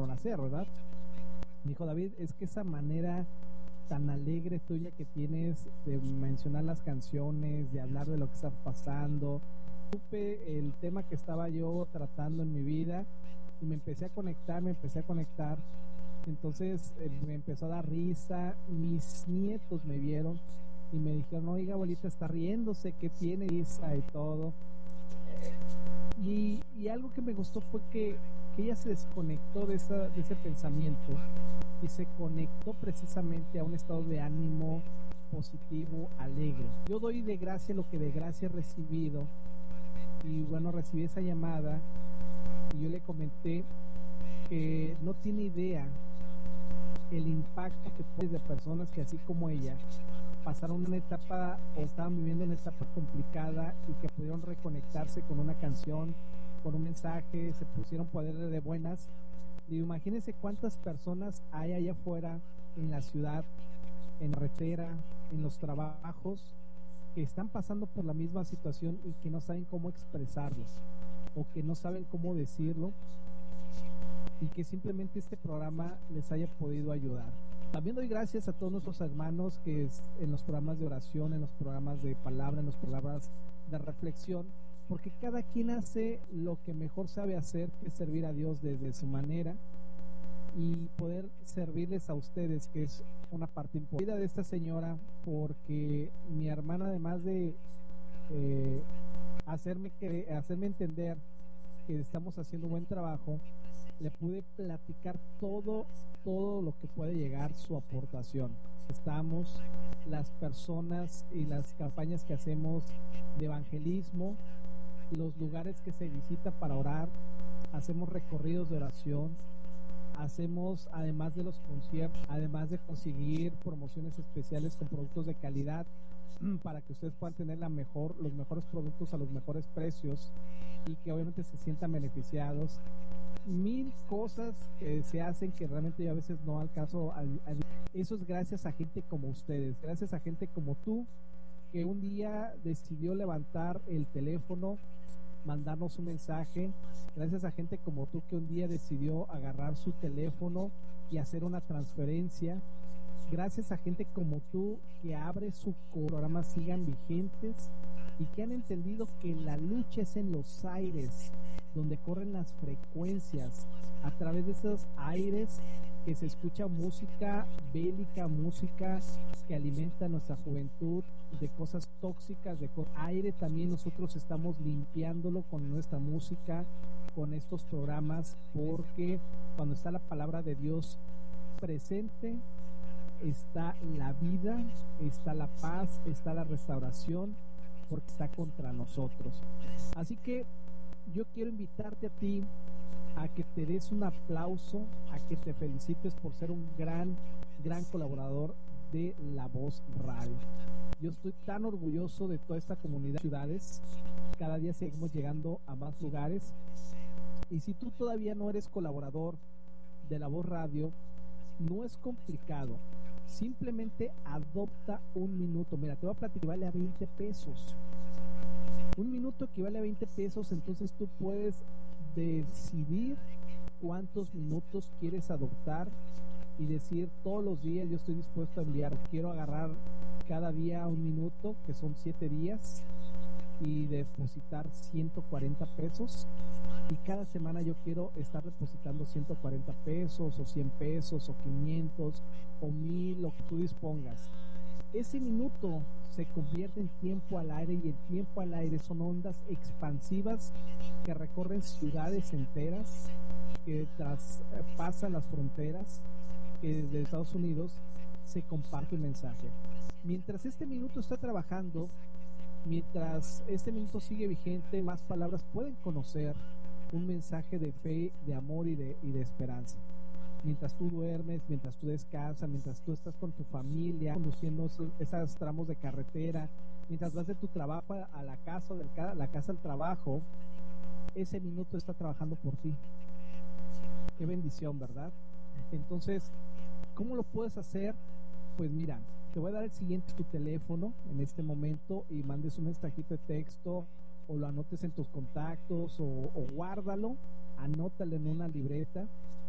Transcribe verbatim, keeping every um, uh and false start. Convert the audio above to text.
dejaron hacer, ¿verdad? Me dijo, David, es que esa manera tan alegre tuya que tienes de mencionar las canciones, de hablar de lo que está pasando, supe el tema que estaba yo tratando en mi vida y me empecé a conectar, me empecé a conectar. Entonces eh, me empezó a dar risa, mis nietos me vieron y me dijeron, oiga, abuelita, está riéndose, ¿qué tiene risa y todo? Y, y algo que me gustó fue que, que ella se desconectó de, esa, de ese pensamiento y se conectó precisamente a un estado de ánimo positivo, alegre. Yo doy de gracia lo que de gracia he recibido, y bueno, recibí esa llamada y yo le comenté que no tiene idea el impacto que puede de personas que así como ella pasaron una etapa o estaban viviendo una etapa complicada y que pudieron reconectarse con una canción, con un mensaje, se pusieron poder de buenas. Y imagínense cuántas personas hay allá afuera en la ciudad, en la carretera, en los trabajos, que están pasando por la misma situación y que no saben cómo expresarlo o que no saben cómo decirlo, y que simplemente este programa les haya podido ayudar. También doy gracias a todos nuestros hermanos que es, en los programas de oración, en los programas de palabra, en los programas de reflexión, porque cada quien hace lo que mejor sabe hacer, que es servir a Dios desde su manera y poder servirles a ustedes, que es una parte importante de esta señora, porque mi hermana, además de eh, hacerme, que, hacerme entender que estamos haciendo un buen trabajo, le pude platicar todo, todo lo que puede llegar su aportación. Estamos, las personas y las campañas que hacemos de evangelismo, los lugares que se visita para orar, hacemos recorridos de oración, hacemos, además de los conciertos, además de conseguir promociones especiales con productos de calidad para que ustedes puedan tener la mejor, los mejores productos a los mejores precios y que obviamente se sientan beneficiados. Mil cosas que se hacen que realmente yo a veces no alcanzo a, a, eso es gracias a gente como ustedes, gracias a gente como tú, que un día decidió levantar el teléfono, mandarnos un mensaje, gracias a gente como tú que un día decidió agarrar su teléfono y hacer una transferencia, gracias a gente como tú que abre su programa Sigan Vigentes y que han entendido que la lucha es en los aires, donde corren las frecuencias, a través de esos aires que se escucha música bélica, música que alimenta nuestra juventud, de cosas tóxicas, de co- aire también nosotros estamos limpiándolo con nuestra música, con estos programas, porque cuando está la palabra de Dios presente, está la vida, está la paz, está la restauración, porque está contra nosotros. Así que yo quiero invitarte a ti a que te des un aplauso, a que te felicites por ser un gran, gran colaborador de La Voz Radio. Yo estoy tan orgulloso de toda esta comunidad de ciudades. Cada día seguimos llegando a más lugares. Y si tú todavía no eres colaborador de La Voz Radio, no es complicado. Simplemente adopta un minuto. Mira, te voy a platicar, vale a veinte pesos. Un minuto equivale a veinte pesos, entonces tú puedes decidir cuántos minutos quieres adoptar y decir todos los días yo estoy dispuesto a enviar, quiero agarrar cada día un minuto, que son siete días, y depositar ciento cuarenta pesos, y cada semana yo quiero estar depositando ciento cuarenta pesos o cien pesos o quinientos o mil, lo que tú dispongas. Ese minuto se convierte en tiempo al aire, y el tiempo al aire son ondas expansivas que recorren ciudades enteras, que traspasan las fronteras, que desde Estados Unidos se comparte un mensaje. Mientras este minuto está trabajando, mientras este minuto sigue vigente, más palabras pueden conocer un mensaje de fe, de amor y de, y de esperanza. Mientras tú duermes, mientras tú descansas, mientras tú estás con tu familia, conduciendo esos, esos tramos de carretera, mientras vas de tu trabajo a, a la casa, de la casa al trabajo, ese minuto está trabajando por ti. Qué bendición, ¿verdad? Entonces, ¿cómo lo puedes hacer? Pues mira, te voy a dar el siguiente, tu teléfono en este momento, y mandes un mensajito de texto o lo anotes en tus contactos o, o guárdalo, anótalo en una libreta.